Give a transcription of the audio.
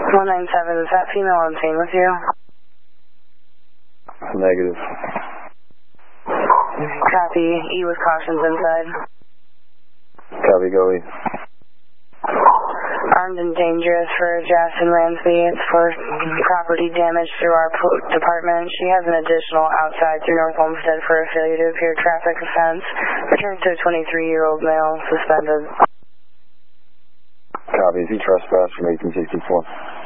197, is that female on scene with you? Negative. Copy, E with cautions inside. Copy, go E. Armed and dangerous for Jackson Ransby. It's for property damage through our department. She has an additional outside through North Olmsted for a failure to appear traffic offense. Returns to a 23-year-old male, suspended. Copy, Z trespass from 1864.